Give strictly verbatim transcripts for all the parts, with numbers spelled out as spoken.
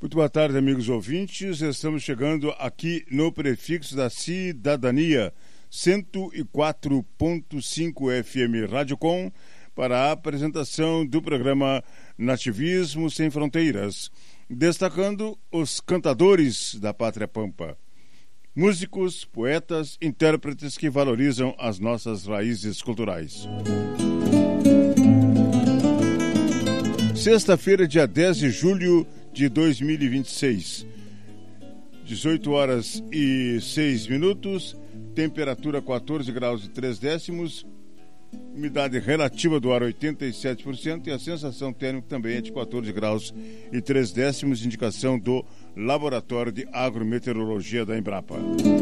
Muito boa tarde, amigos ouvintes. Estamos chegando aqui no Prefixo da Cidadania, cento e quatro ponto cinco F M Rádio Com, para a apresentação do programa Nativismo Sem Fronteiras, destacando os cantadores da Pátria Pampa. Músicos, poetas, intérpretes que valorizam as nossas raízes culturais. Sexta-feira, dia dez de julho de dois mil e vinte e seis, dezoito horas e seis minutos, temperatura quatorze graus e três décimos, umidade relativa do ar oitenta e sete por cento e a sensação térmica também é de quatorze graus e três décimos, indicação do Laboratório de Agrometeorologia da Embrapa.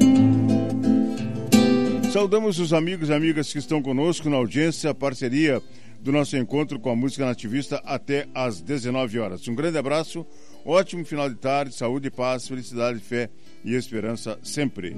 Saudamos os amigos e amigas que estão conosco na audiência, a parceria do nosso encontro com a música nativista até às dezenove horas. Um grande abraço, ótimo final de tarde, saúde, paz, felicidade, fé e esperança sempre.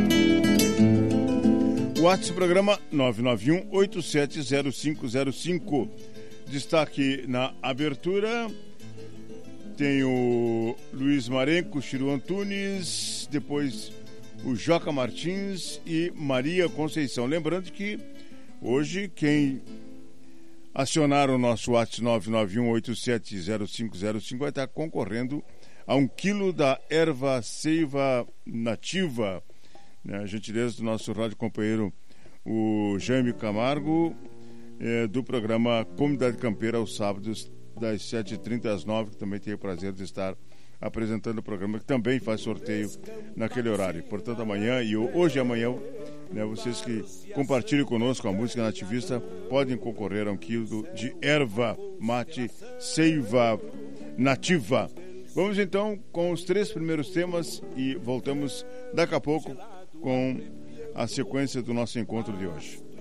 O WhatsApp programa nove nove um oito sete zero cinco zero cinco. Destaque na abertura tem o Luiz Marenco, Chiru Antunes, depois o Joca Martins e Maria Conceição. Lembrando que hoje quem acionar o nosso WhatsApp nove nove um oito sete zero cinco zero cinco vai estar concorrendo a um quilo da erva seiva nativa, né? A gentileza do nosso rádio companheiro, o Jaime Camargo, é, do programa Comunidade Campeira, aos sábados, das sete e trinta às nove, que também tenho o prazer de estar apresentando o programa, que também faz sorteio naquele horário. Portanto, amanhã e hoje e amanhã, né, vocês que compartilhem conosco a música nativista podem concorrer a um quilo de erva mate seiva nativa. Vamos então com os três primeiros temas e voltamos daqui a pouco com a sequência do nosso encontro de hoje.